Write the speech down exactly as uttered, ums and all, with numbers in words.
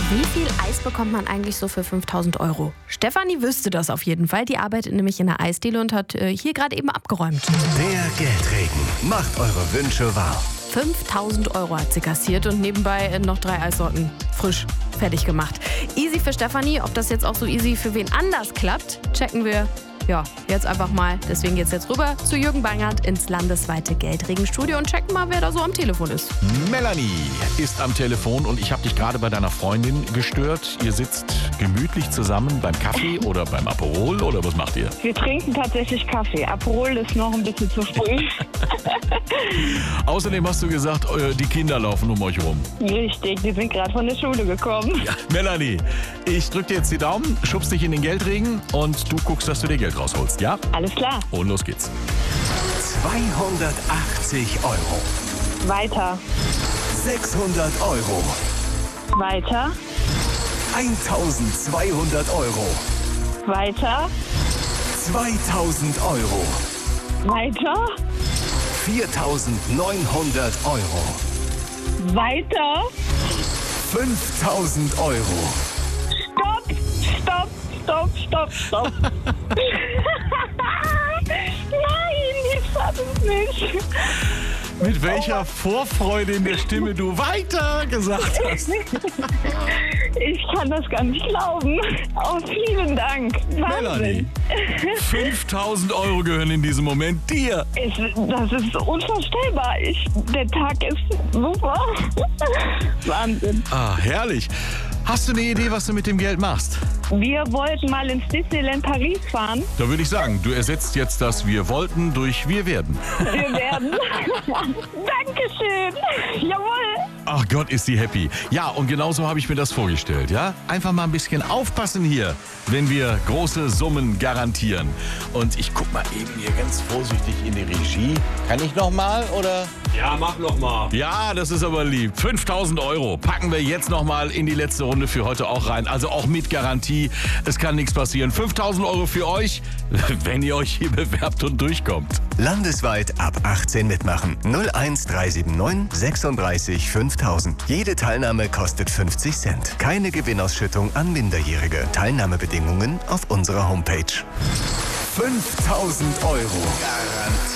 Wie viel Eis bekommt man eigentlich so für fünftausend Euro? Stefanie wüsste das auf jeden Fall. Die arbeitet nämlich in der Eisdiele und hat äh, hier gerade eben abgeräumt. Der Geldregen macht eure Wünsche wahr. fünftausend Euro hat sie kassiert und nebenbei äh, noch drei Eissorten frisch fertig gemacht. Easy für Stefanie. Ob das jetzt auch so easy für wen anders klappt, checken wir ja jetzt einfach mal. Deswegen geht's jetzt rüber zu Jürgen Bangert ins landesweite Geldregenstudio und checken mal, wer da so am Telefon ist. Melanie ist am Telefon und ich habe dich gerade bei deiner Freundin gestört. Ihr sitzt gemütlich zusammen beim Kaffee oder beim Aperol oder was macht ihr? Wir trinken tatsächlich Kaffee. Aperol ist noch ein bisschen zu früh. Außerdem hast du gesagt, äh, die Kinder laufen um euch rum. Richtig, die sind gerade von der Schule gekommen. Ja. Melanie, ich drück dir jetzt die Daumen, schubst dich in den Geldregen und du guckst, dass du dir Geld rausholst, ja? Alles klar. Und los geht's. zweihundertachtzig Euro. Weiter. sechshundert Euro. Weiter. eintausendzweihundert Euro. Weiter. zweitausend Euro. Weiter. viertausendneunhundert Euro. Weiter. fünftausend Euro. Stopp, stopp, stopp, stopp, stopp. Nein, ich schaff es nicht. Mit welcher Vorfreude in der Stimme du weiter gesagt hast. Ich kann das gar nicht glauben. Oh, vielen Dank. Melanie, Wahnsinn. fünftausend Euro gehören in diesem Moment dir. Ich, das ist unvorstellbar. Ich, der Tag ist super. Wahnsinn. Ah, herrlich. Hast du eine Idee, was du mit dem Geld machst? Wir wollten mal ins Disneyland Paris fahren. Da würde ich sagen, du ersetzt jetzt das Wir wollten durch Wir werden. Wir werden. Dankeschön. Jawohl. Ach Gott, ist sie happy. Ja, und genauso habe ich mir das vorgestellt, ja? Einfach mal ein bisschen aufpassen hier, wenn wir große Summen garantieren. Und ich guck mal eben hier ganz vorsichtig in die Regie. Kann ich noch mal, oder? Ja, mach noch mal. Ja, das ist aber lieb. fünftausend Euro packen wir jetzt noch mal in die letzte Runde für heute auch rein. Also auch mit Garantie. Es kann nichts passieren. fünftausend Euro für euch, wenn ihr euch hier bewerbt und durchkommt. Landesweit ab achtzehn mitmachen. null eins drei sieben neun sechsunddreißig fünftausend. Jede Teilnahme kostet fünfzig Cent. Keine Gewinnausschüttung an Minderjährige. Teilnahmebedingungen auf unserer Homepage. fünftausend Euro. Garantie.